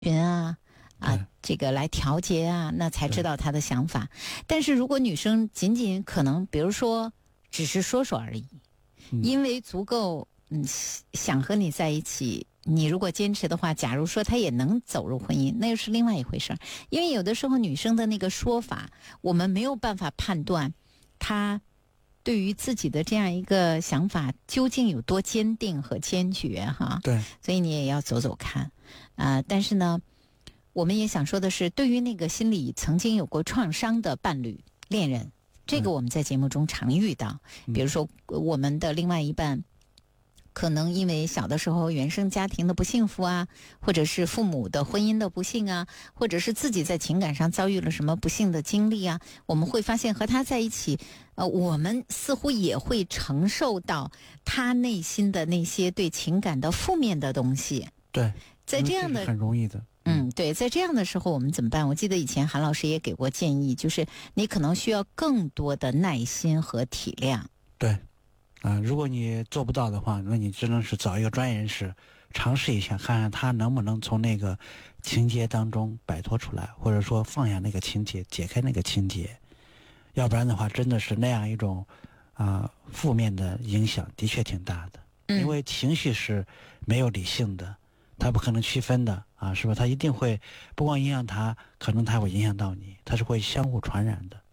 这个来调节啊，那才知道他的想法。但是如果女生仅仅可能比如说只是说说而已，因为足够想和你在一起，你如果坚持的话，假如说他也能走入婚姻，那又是另外一回事。因为有的时候女生的那个说法，我们没有办法判断她对于自己的这样一个想法究竟有多坚定和坚决哈。 对， 所以你也要走走看但是呢，我们也想说的是，对于那个心里曾经有过创伤的伴侣、恋人，这个我们在节目中常遇到。比如说我们的另外一半可能因为小的时候原生家庭的不幸福啊，或者是父母的婚姻的不幸啊，或者是自己在情感上遭遇了什么不幸的经历啊，我们会发现和他在一起我们似乎也会承受到他内心的那些对情感的负面的东西。 对， 在这样的很容易的。 对，在这样的时候我们怎么办？我记得以前韩老师也给过建议，就是你可能需要更多的耐心和体谅。 对，如果你做不到的话，那你只能是找一个专业人士尝试一下，看看他能不能从那个情节当中摆脱出来，或者说放下那个情节，解开那个情节。要不然的话，真的是那样一种负面的影响的确挺大的。因为情绪是没有理性的，它不可能区分的是吧？它一定会不光影响他，可能它会影响到你，它是会相互传染的。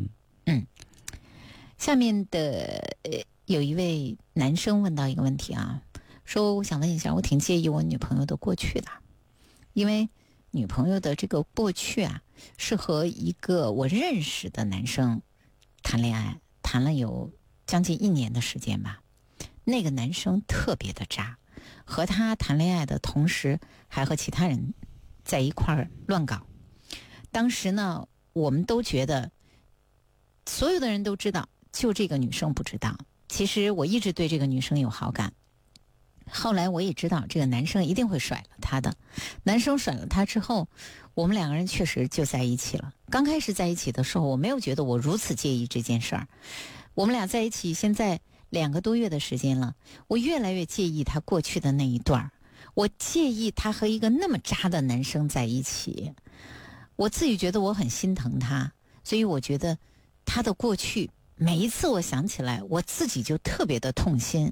下面的有一位男生问到一个问题说我想问一下，我挺介意我女朋友的过去的，因为女朋友的这个过去是和一个我认识的男生谈恋爱，谈了有将近1年的时间吧。那个男生特别的渣，和他谈恋爱的同时还和其他人在一块儿乱搞。当时呢，我们都觉得所有的人都知道，就这个女生不知道。其实我一直对这个女生有好感，后来我也知道这个男生一定会甩了她的。男生甩了她之后，我们2个人确实就在一起了。刚开始在一起的时候，我没有觉得我如此介意这件事儿。我们俩在一起现在2个多月的时间了，我越来越介意他过去的那一段，我介意他和一个那么渣的男生在一起，我自己觉得我很心疼他，所以我觉得他的过去每一次我想起来，我自己就特别的痛心。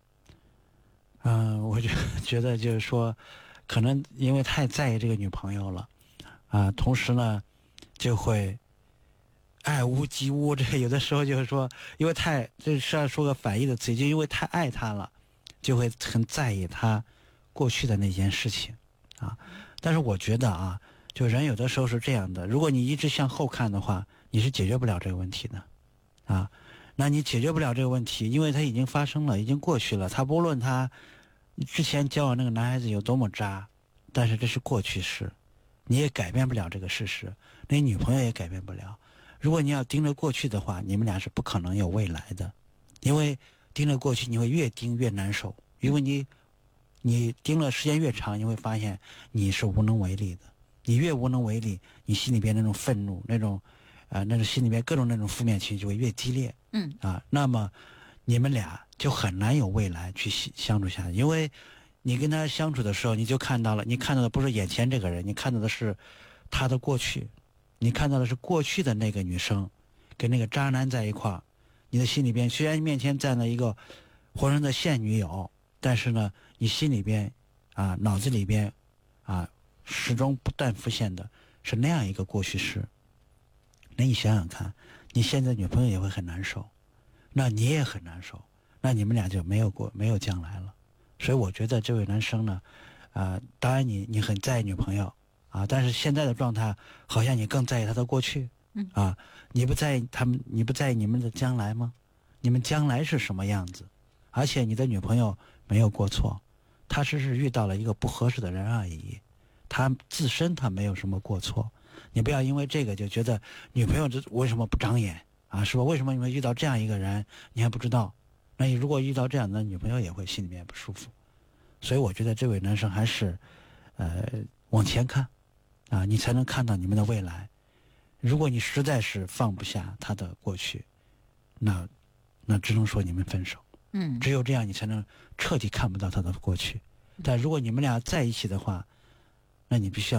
我觉得就是说，可能因为太在意这个女朋友了同时呢，就会爱屋及乌。这有的时候就是说，因为这是要说个反义的词，就因为太爱她了，就会很在意她过去的那件事情但是我觉得就人有的时候是这样的，如果你一直向后看的话，你是解决不了这个问题的那你解决不了这个问题，因为它已经发生了，已经过去了。他不论他之前交往那个男孩子有多么渣，但是这是过去式，你也改变不了这个事实，那女朋友也改变不了。如果你要盯着过去的话，你们俩是不可能有未来的，因为盯着过去你会越盯越难受，因为你盯了时间越长，你会发现你是无能为力的。你越无能为力，你心里边那种愤怒，那种心里边各种那种负面情绪就会越激烈。那么你们俩就很难有未来去相处下去，因为你跟他相处的时候，你就看到了，你看到的不是眼前这个人，你看到的是他的过去，你看到的是过去的那个女生跟那个渣男在一块儿，你的心里边虽然面前站了一个活生的现女友，但是呢，你心里边脑子里边始终不断浮现的是那样一个过去式。那你想想看，你现在女朋友也会很难受，那你也很难受，那你们俩就没有将来了。所以我觉得这位男生呢当然你很在意女朋友但是现在的状态好像你更在意他的过去你不在意你们的将来吗？你们将来是什么样子？而且你的女朋友没有过错，她只是遇到了一个不合适的人而已，她自身她没有什么过错。你不要因为这个就觉得女朋友这为什么不长眼是吧？为什么你会遇到这样一个人你还不知道？那你如果遇到这样的女朋友也会心里面不舒服。所以我觉得这位男生还是往前看你才能看到你们的未来。如果你实在是放不下他的过去，那只能说你们分手。只有这样你才能彻底看不到他的过去。但如果你们俩在一起的话，那你必须要